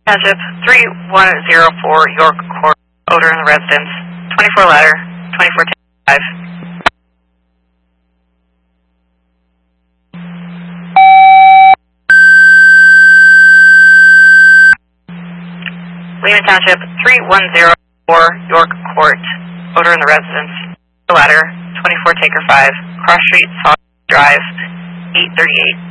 Township 3104 York Court, odor in the residence, 24 ladder, 24 5. Lehman Township 3104 York Court, odor in the residence, ladder, 24 Taker 5, Cross Street, Saw Drive, 838.